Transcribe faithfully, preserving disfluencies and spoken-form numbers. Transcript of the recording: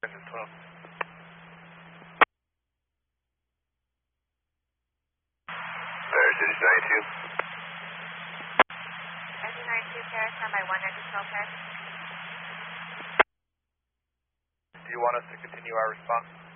twelve. Paris City ninety-two. Engine ninety-two Paris, stand by one engine twelve Paris. Do you want us to continue our response?